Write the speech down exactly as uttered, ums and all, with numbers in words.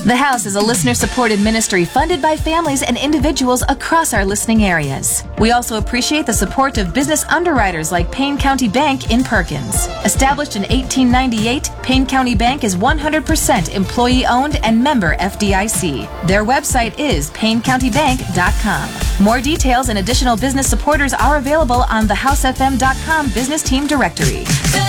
The House is a listener-supported ministry funded by families and individuals across our listening areas. We also appreciate the support of business underwriters like Payne County Bank in Perkins. Established in eighteen ninety-eight, Payne County Bank is one hundred percent employee-owned and member F D I C. Their website is payne county bank dot com. More details and additional business supporters are available on the house f m dot com business team directory.